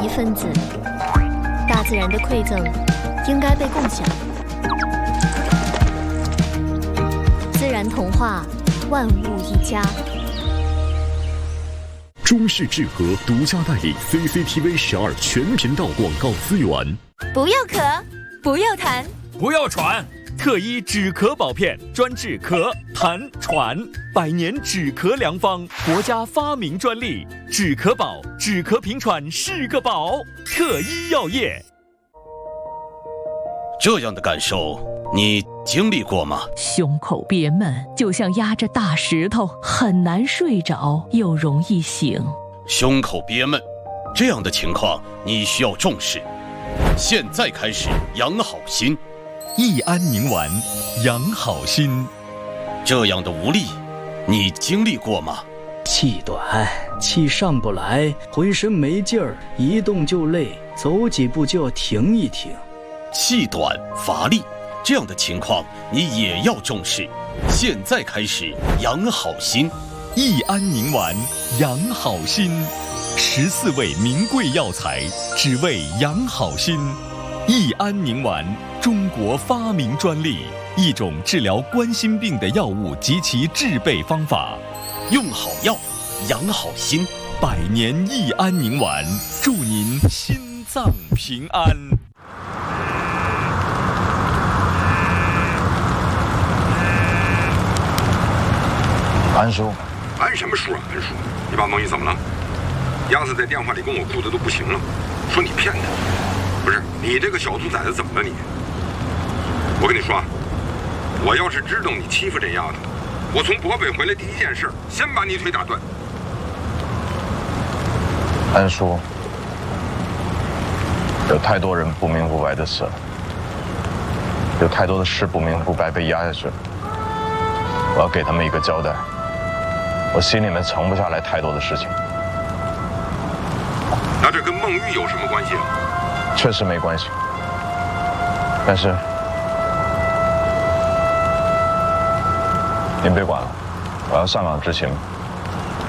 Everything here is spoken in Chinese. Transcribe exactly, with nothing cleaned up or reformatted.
一份子，大自然的馈赠应该被共享。自然童话，万物一家。 中视智和独家代理 C C T V 十二全频道广告资源。 不要咳，不要痰， 不要喘。特医止咳宝片专治咳、痰、喘，百年止咳良方，国家发明专利。止咳宝，止咳平喘是个宝。特医药业。 这样的感受，你经历过吗？ 胸口憋闷，就像压着大石头，很难睡着，又容易醒。 胸口憋闷，这样的情况你需要重视。现在开始养好心。 益安宁丸，养好心。 这样的无力，你经历过吗？ 气短，气上不来，浑身没劲儿，一动就累，走几步就要停一停。 气短乏力，这样的情况你也要重视。现在开始养好心。 益安宁丸，养好心。十四味名贵药材，只为养好心。益安宁丸，中国发明专利，一种治疗冠心病的药物及其制备方法。 用好药，养好心。 百年益安宁丸，祝您心脏平安。 安叔， 安什么叔啊？安叔，你把梦雨怎么了？亚瑟在电话里跟我哭的都不行了，说你骗他。不是你这个小兔崽子怎么了你？我跟你说啊，我要是知道你欺负这丫头，我从渤北回来第一件事，先把你腿打断。 安叔，有太多人不明不白的死了，有太多的事不明不白被压下去了，我要给他们一个交代。我心里面盛不下来太多的事情。 那这跟孟玉有什么关系啊？ 确实没关系，但是您别管了，我要上岗执勤。